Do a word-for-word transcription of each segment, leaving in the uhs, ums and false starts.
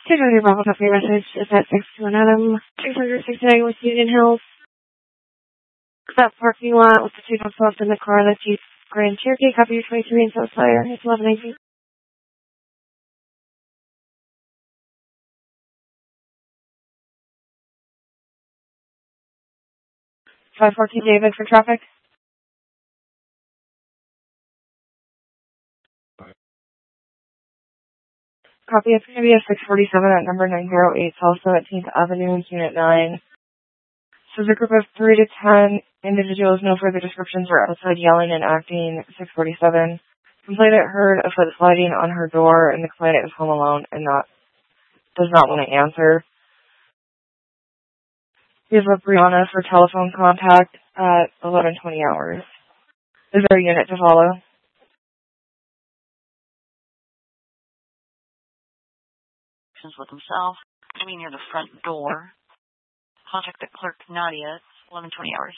six hundred Bravo Company message is at six two one Adam, six hundred sixty-nine West Union Hills. That parking lot with the two dogs left in the car, the Jeep Grand Cherokee, copy your twenty-three and so fire. It's eleven nineteen. five fourteen David for traffic. Copy, it's going to be a six forty-seven at number nine oh eight South seventeenth Avenue, Unit nine. So the group of three to ten individuals, no further descriptions, were outside yelling and acting. six forty-seven. Complainant heard a foot sliding on her door, and the complainant is home alone and not does not want to answer. We have a Brianna for telephone contact at eleven twenty hours. Is there a unit to follow? With himself, coming near the front door. Contact the clerk, Nadia. It's eleven twenty hours.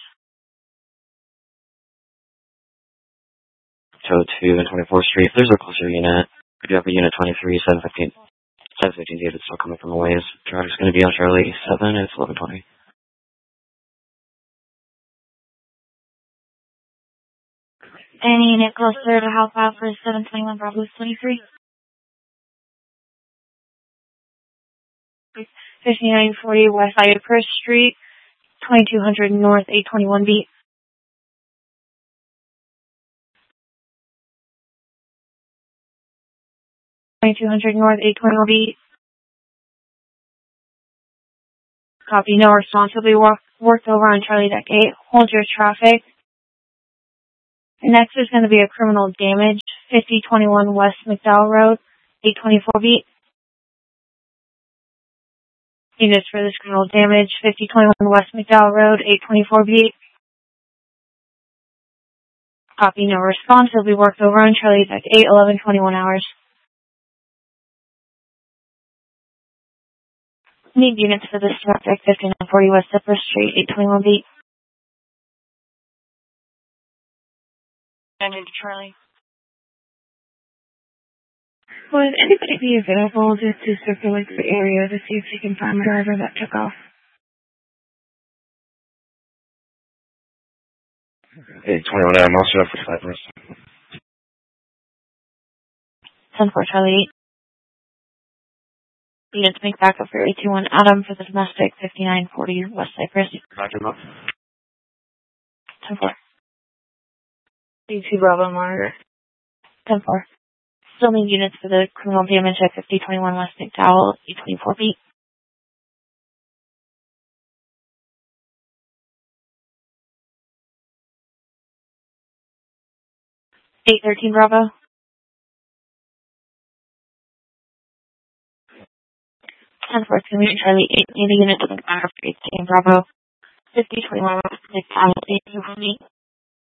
So two and twenty-fourth Street. There's a closer unit. We do have a unit twenty-three, seven fifteen. seven fifteen David still coming from a ways. Traffic's going to be on Charlie seven. It's eleven twenty. Any unit closer to help out for seven twenty-one Bravo twenty-three? fifty-nine forty West Cypress Street, twenty-two hundred North eight twenty-one B. twenty-two hundred North eight twenty-one B. Copy, no response. Will be walk, worked over on Charlie Deck eight. Hold your traffic. Next is going to be a criminal damage, fifty twenty-one West McDowell Road, eight twenty-four B. Units for this criminal damage, fifty twenty-one West McDowell Road, eight twenty-four B. Copy, no response. Will be worked over on Charlie Deck eight, eleven twenty-one hours. Need units for this traffic, fifty-nine forty West Cypress Street, eight twenty-one B. And into Charlie. Would anybody be available just to circulate the area to see if they can find the driver that took off? Hey, twenty-one Adam, I'll set up for Cypress. ten four Charlie eight. Units make backup for eight two one Adam for the domestic, fifty-nine forty West Cypress. Back him up. ten four. eight two Bravo Monitor. ten four. Still need units for the criminal damage at fifty twenty-one West McDowell, eight twenty-four B. eight thirteen Bravo. ten four, Community Charlie eight. Need a unit to make backup for eight thirteen Bravo. fifty twenty-one West McDowell, eight twenty-four B.